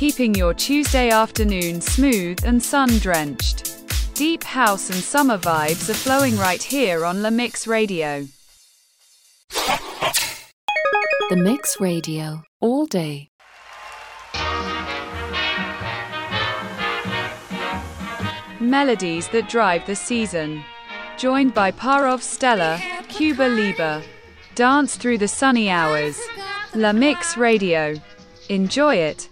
keeping your Tuesday afternoon smooth and sun-drenched. Deep house and summer vibes are flowing right here on La Mix Radio. The Mix Radio, all day. Melodies that drive the season. Joined by Parov Stella, Cuba Libre. Dance through the sunny hours. La Mix Radio. Enjoy it.